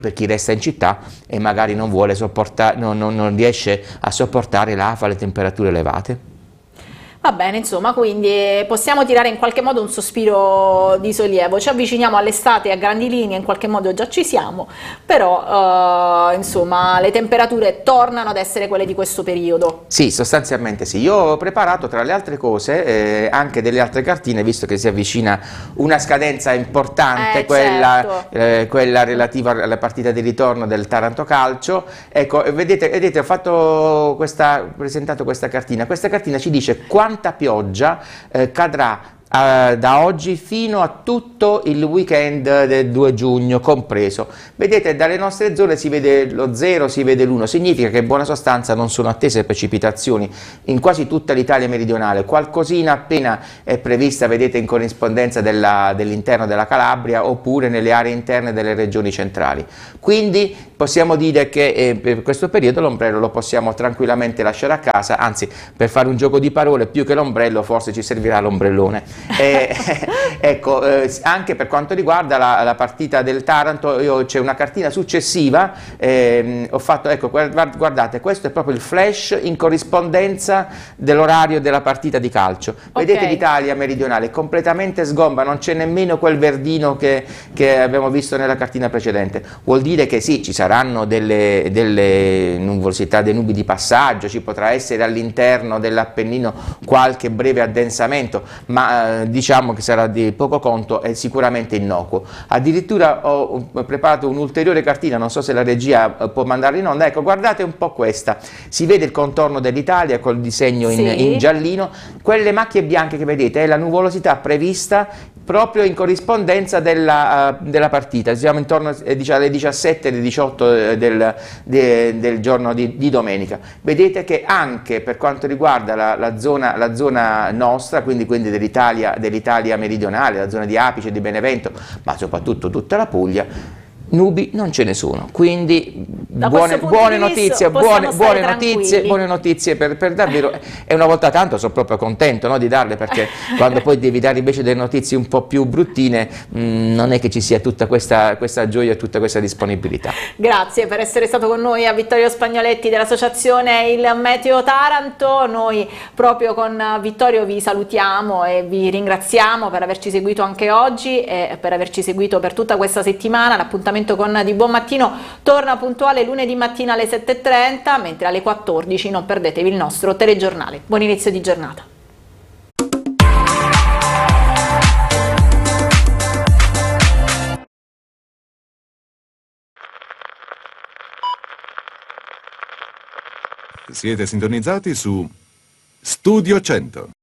per chi resta in città e magari non vuole sopportare, non riesce a sopportare l'afa, le temperature elevate. Va bene, insomma, quindi possiamo tirare in qualche modo un sospiro di sollievo. Ci avviciniamo all'estate a grandi linee, in qualche modo già ci siamo, però insomma le temperature tornano ad essere quelle di questo periodo. Sì, sostanzialmente sì. Io ho preparato tra le altre cose anche delle altre cartine, visto che si avvicina una scadenza importante, quella relativa alla partita di ritorno del Taranto Calcio. Ecco, vedete, ho presentato questa cartina. Questa cartina ci dice quanta pioggia cadrà da oggi fino a tutto il weekend del 2 giugno compreso. Vedete, dalle nostre zone si vede lo 0, si vede l'1, significa che in buona sostanza non sono attese precipitazioni in quasi tutta l'Italia meridionale, qualcosina appena è prevista, vedete, in corrispondenza dell'interno della Calabria oppure nelle aree interne delle regioni centrali. Quindi possiamo dire che per questo periodo l'ombrello lo possiamo tranquillamente lasciare a casa, anzi, per fare un gioco di parole, più che l'ombrello forse ci servirà l'ombrellone. Ecco, anche per quanto riguarda la partita del Taranto, c'è una cartina successiva, ho fatto, ecco, guardate, questo è proprio il flash in corrispondenza dell'orario della partita di calcio. Vedete l'Italia meridionale è completamente sgomba, non c'è nemmeno quel verdino che abbiamo visto nella cartina precedente. Vuol dire che sì, ci saranno delle nuvolosità, dei nubi di passaggio, ci potrà essere all'interno dell'Appennino qualche breve addensamento, ma diciamo che sarà di poco conto e sicuramente innocuo. Addirittura ho preparato un'ulteriore cartina, non so se la regia può mandarla in onda. Ecco, guardate un po' questa, si vede il contorno dell'Italia col disegno in giallino, quelle macchie bianche che vedete è la nuvolosità prevista proprio in corrispondenza della partita. Siamo intorno alle 17 e alle 18 del giorno di domenica. Vedete che anche per quanto riguarda la zona nostra, quindi dell'Italia meridionale, la zona di Apice, di Benevento, ma soprattutto tutta la Puglia, nubi non ce ne sono, quindi buone notizie per davvero, e una volta tanto sono proprio contento, no, di darle, perché quando poi devi dare invece delle notizie un po' più bruttine non è che ci sia tutta questa gioia e tutta questa disponibilità. Grazie per essere stato con noi a Vittorio Spagnoletti dell'associazione Il Meteo Taranto. Noi proprio con Vittorio vi salutiamo e vi ringraziamo per averci seguito anche oggi e per averci seguito per tutta questa settimana. L'appuntamento con Di Buon Mattino torna puntuale lunedì mattina alle 7:30, mentre alle 14 non perdetevi il nostro telegiornale. Buon inizio di giornata. Siete sintonizzati su Studio 100.